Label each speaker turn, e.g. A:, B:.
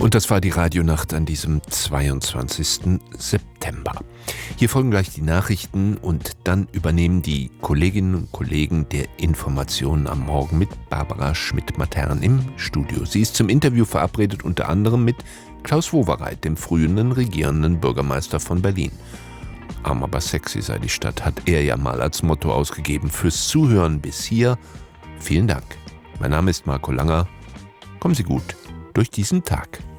A: Und das war die Radionacht an diesem 22. September. Hier folgen gleich die Nachrichten und dann übernehmen die Kolleginnen und Kollegen der Informationen am Morgen mit Barbara Schmidt-Matern im Studio. Sie ist zum Interview verabredet, unter anderem mit Klaus Wowereit, dem früheren regierenden Bürgermeister von Berlin. Arm aber sexy sei die Stadt, hat er ja mal als Motto ausgegeben. Fürs Zuhören bis hier, vielen Dank. Mein Name ist Marco Langer. Kommen Sie gut durch diesen Tag.